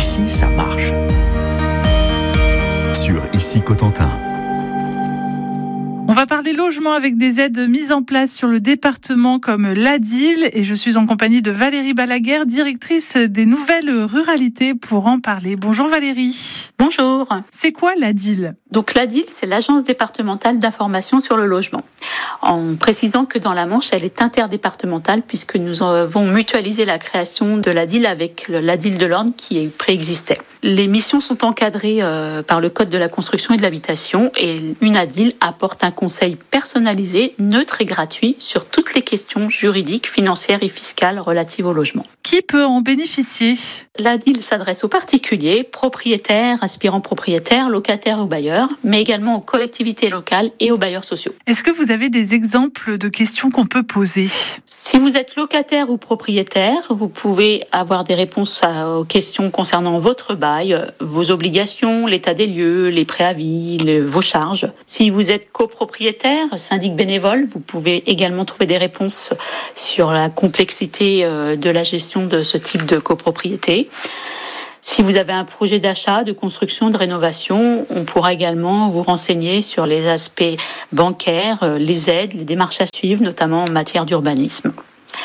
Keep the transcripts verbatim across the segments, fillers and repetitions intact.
Ici, ça marche. Sur Ici Cotentin. On va parler logement avec des aides mises en place sur le département comme l'A D I L et je suis en compagnie de Valérie Balaguer, directrice des nouvelles ruralités pour en parler. Bonjour Valérie. Bonjour. C'est quoi l'A D I L ? Donc l'A D I L, c'est l'Agence départementale d'information sur le logement. En précisant que dans la Manche, elle est interdépartementale puisque nous avons mutualisé la création de l'A D I L avec l'A D I L de l'Orne qui préexistait. Les missions sont encadrées euh, par le Code de la construction et de l'habitation et une A D I L apporte un conseil personnalisé, neutre et gratuit sur toutes les questions juridiques, financières et fiscales relatives au logement. Qui peut en bénéficier ? L'A D I L s'adresse aux particuliers, propriétaires, aspirants propriétaires, locataires ou bailleurs, mais également aux collectivités locales et aux bailleurs sociaux. Est-ce que vous avez des exemples de questions qu'on peut poser ? Si vous êtes locataire ou propriétaire, vous pouvez avoir des réponses aux questions concernant votre bail, vos obligations, l'état des lieux, les préavis, les, vos charges. Si vous êtes copropriétaire, syndic bénévole, vous pouvez également trouver des réponses sur la complexité de la gestion de ce type de copropriété. Si vous avez un projet d'achat, de construction, de rénovation, on pourra également vous renseigner sur les aspects bancaires, les aides, les démarches à suivre, notamment en matière d'urbanisme.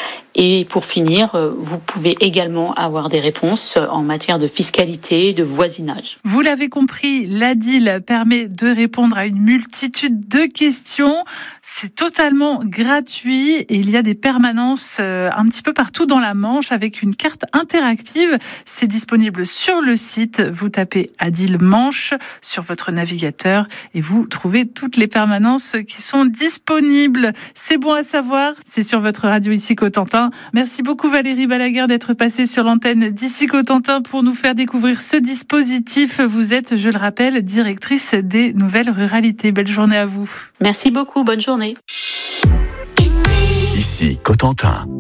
Et pour finir, vous pouvez également avoir des réponses en matière de fiscalité, de voisinage. Vous l'avez compris, l'A D I L permet de répondre à une multitude de questions. C'est totalement gratuit et il y a des permanences un petit peu partout dans la Manche avec une carte interactive. C'est disponible sur le site. Vous tapez A D I L Manche sur votre navigateur et vous trouvez toutes les permanences qui sont disponibles. C'est bon à savoir. C'est sur votre radio Ici Cotentin. Merci beaucoup Valérie Balaguer d'être passée sur l'antenne d'Ici Cotentin pour nous faire découvrir ce dispositif. Vous êtes, je le rappelle, directrice des nouvelles ruralités. Belle journée à vous. Merci beaucoup, bonne journée. Ici Cotentin.